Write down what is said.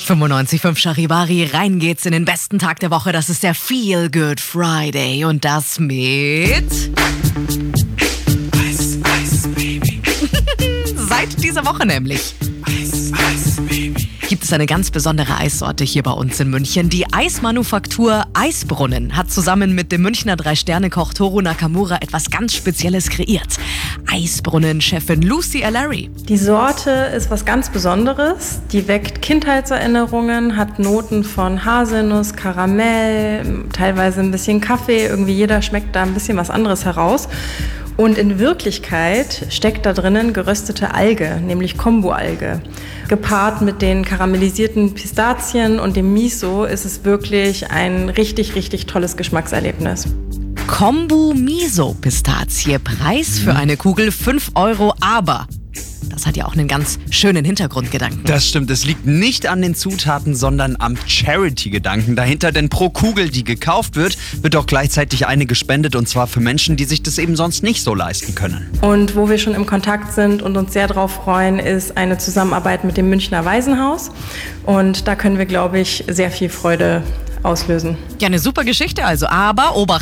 95.5 Charivari, rein geht's in den besten Tag der Woche. Das ist der Feel Good Friday und das mit Eis, Eis, Baby. seit dieser Woche nämlich. Eis, Eis, Baby. Gibt es eine ganz besondere Eissorte hier bei uns in München. Die Eismanufaktur Eisbrunnen hat zusammen mit dem Münchner 3-Sterne-Koch Toru Nakamura etwas ganz Spezielles kreiert. Eisbrunnen-Chefin Lucy Allery. Die Sorte ist was ganz Besonderes. Die weckt Kindheitserinnerungen, hat Noten von Haselnuss, Karamell, teilweise ein bisschen Kaffee. Irgendwie jeder schmeckt da ein bisschen was anderes heraus. Und in Wirklichkeit steckt da drinnen geröstete Alge, nämlich Kombu-Alge. Gepaart mit den karamellisierten Pistazien und dem Miso ist es wirklich ein richtig, richtig tolles Geschmackserlebnis. Kombu Miso Pistazie, Preis für eine Kugel 5 €, aber das hat ja auch einen ganz schönen Hintergrundgedanken. Das stimmt, es liegt nicht an den Zutaten, sondern am Charity-Gedanken dahinter. Denn pro Kugel, die gekauft wird, wird auch gleichzeitig eine gespendet. Und zwar für Menschen, die sich das eben sonst nicht so leisten können. Und wo wir schon im Kontakt sind und uns sehr darauf freuen, ist eine Zusammenarbeit mit dem Münchner Waisenhaus. Und da können wir, glaube ich, sehr viel Freude auslösen. Ja, eine super Geschichte also, aber Obacht.